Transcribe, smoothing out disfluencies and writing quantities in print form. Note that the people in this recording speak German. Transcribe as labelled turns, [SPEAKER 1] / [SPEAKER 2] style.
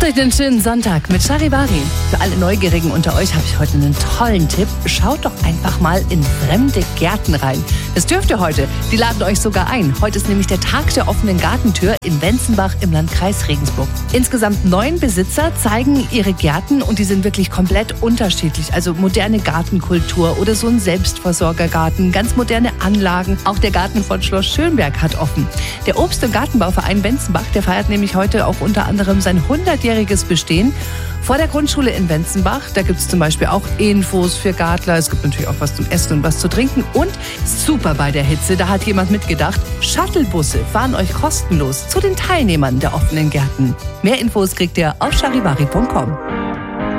[SPEAKER 1] euch einen schönen Sonntag mit Charivari. Für alle Neugierigen unter euch habe ich heute einen tollen Tipp. Schaut doch einfach mal in fremde Gärten rein. Das dürft ihr heute. Die laden euch sogar ein. Heute ist nämlich der Tag der offenen Gartentür in Wenzenbach im Landkreis Regensburg. Insgesamt 9 Besitzer zeigen ihre Gärten und die sind wirklich komplett unterschiedlich. Also moderne Gartenkultur oder so ein Selbstversorgergarten, ganz moderne Anlagen. Auch der Garten von Schloss Schönberg hat offen. Der Obst- und Gartenbauverein Wenzenbach, der feiert nämlich heute auch unter anderem sein 100-jähriges Bestehen. Vor der Grundschule in Wenzenbach, da gibt es zum Beispiel auch Infos für Gartler. Es gibt natürlich auch was zum Essen und was zu trinken. Und super bei der Hitze, da hat jemand mitgedacht, Shuttlebusse fahren euch kostenlos zu den Teilnehmern der offenen Gärten. Mehr Infos kriegt ihr auf charivari.com.